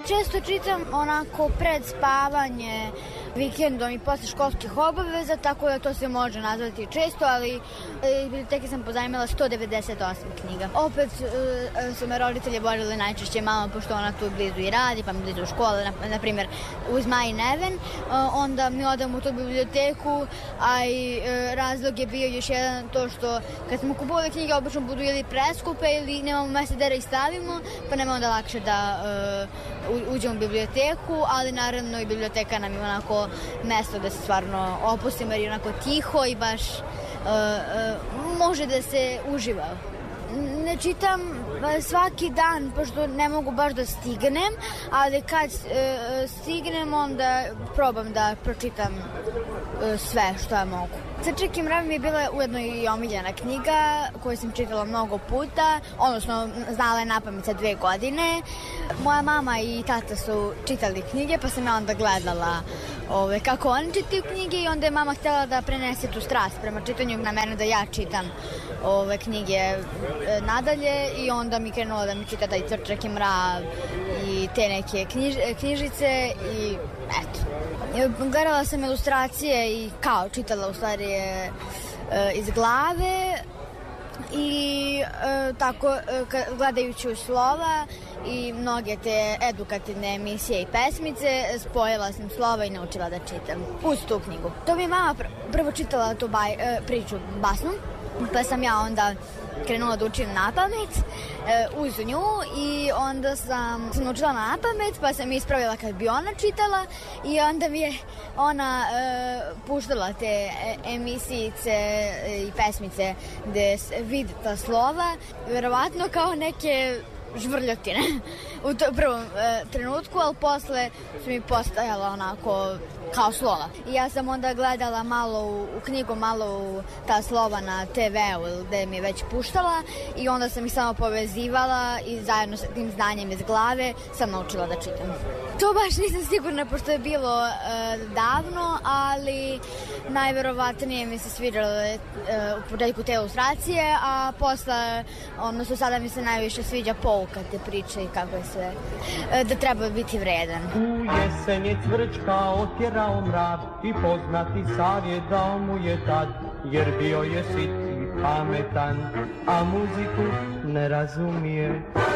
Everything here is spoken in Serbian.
Često čitam onako pred spavanje, vikendom i posle školskih obaveza, tako da to se može nazvati često, ali iz biblioteke sam pozajmila 198 knjiga. Opet su me roditelji borili najčešće mama, pošto ona tu blizu i radi, pa mi blizu škole, na primjer uz Maj Neven, onda mi odam u tu biblioteku, a i razlog je bio još jedan to što kad smo kupovali knjige obično budu ili preskupe ili nemamo mesta da ih stavimo, pa nema onda lakše da uđemo u biblioteku, ali naravno i biblioteka nam je onako mesto da se stvarno opustimo jer je onako tiho i baš može da se uživa. Ne čitam svaki dan, pošto ne mogu baš da stignem, ali kad stignem onda probam da pročitam sve što ja mogu. Crčak i mrav mi je bila ujedno i omiljena knjiga koju sam čitala mnogo puta, odnosno znala je napamet za 2 godine. Moja mama i tata su čitali knjige, pa sam ja onda gledala kako oni čitaju knjige i onda je mama htjela da prenese tu strast prema čitanju na mene, da ja čitam knjige nadalje i onda mi krenula da mi čita taj Crčak i mrav i te neke knjižice i eto. Gledala sam ilustracije i kao čitala u stvari iz glave i tako gledajući slova i mnoge te edukativne emisije i pesmice, spojila sam slova i naučila da čitam uz tu knjigu. To mi je mama prvo čitala tu priču basnu, pa sam ja onda krenula da učim napamet uz nju i onda sam naučila napamet, pa sam ispravila kad bi ona čitala i onda mi je ona puštala te emisijice i pesmice gde vidi ta slova, verovatno kao neke žvrljotine u prvom trenutku, ali posle su mi postajala onako kao slova. I ja sam onda gledala malo u knjigu, malo u ta slova na TV-u gde mi je već puštala i onda sam ih samo povezivala i zajedno sa tim znanjem iz glave sam naučila da čitam. To baš nisam sigurna pošto je bilo davno, ali najverovatnije mi se sviđale u početku te ilustracije, a posle, odnosno sada mi se najviše sviđa pouka te priče i kako je sve, da treba biti vredan. U jesen je cvrčka otjerao mrav i poznati savjet dao mu je tad, jer bio je sit i pametan, a muziku ne razumije.